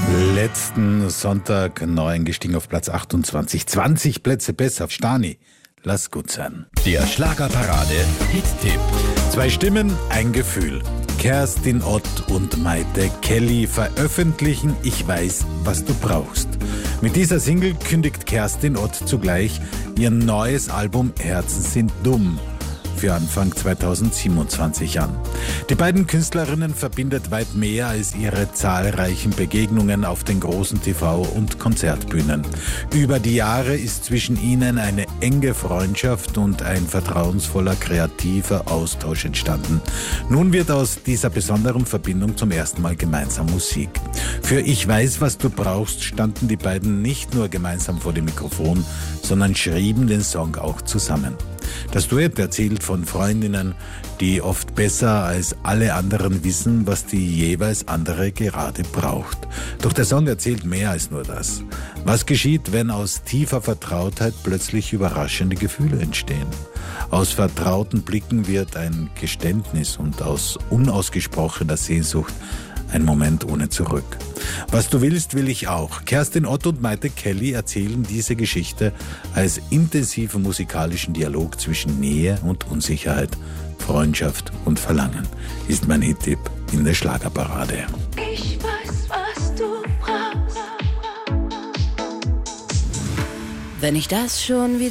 Letzten Sonntag neu eingestiegen auf Platz 28. 20 Plätze besser. Stani, lass gut sein. Der Schlagerparade Hit-Tipp. 2 Stimmen, ein Gefühl. Kerstin Ott und Maite Kelly veröffentlichen Ich weiß, was du brauchst. Mit dieser Single kündigt Kerstin Ott zugleich ihr neues Album Herzen sind dumm für Anfang 2027 an. Die beiden Künstlerinnen verbindet weit mehr als ihre zahlreichen Begegnungen auf den großen TV- und Konzertbühnen. Über die Jahre ist zwischen ihnen eine enge Freundschaft und ein vertrauensvoller kreativer Austausch entstanden. Nun wird aus dieser besonderen Verbindung zum ersten Mal gemeinsam Musik. Für Ich weiß, was du brauchst standen die beiden nicht nur gemeinsam vor dem Mikrofon, sondern schrieben den Song auch zusammen. Das Duett erzählt von Freundinnen, die oft besser als alle anderen wissen, was die jeweils andere gerade braucht. Doch der Song erzählt mehr als nur das. Was geschieht, wenn aus tiefer Vertrautheit plötzlich überraschende Gefühle entstehen? Aus vertrauten Blicken wird ein Geständnis und aus unausgesprochener Sehnsucht ein Moment ohne zurück. Was du willst, will ich auch. Kerstin Ott und Maite Kelly erzählen diese Geschichte als intensiven musikalischen Dialog zwischen Nähe und Unsicherheit, Freundschaft und Verlangen. Ist mein Hit-Tipp in der Schlagerparade. Ich weiß, was du brauchst. Wenn ich das schon wieder